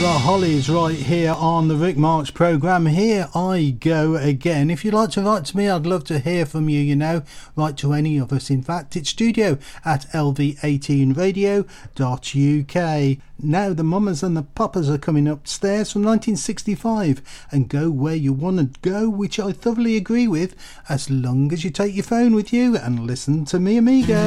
Hollies right here on the Rick Marks programme. Here I go again. If you'd like to write to me, I'd love to hear from you, you know. Write to any of us, in fact. It's studio at lv18radio.uk. Now the Mamas and the Papas are coming upstairs from 1965 and Go Where You Want to Go, which I thoroughly agree with, as long as you take your phone with you and listen to me, amigo.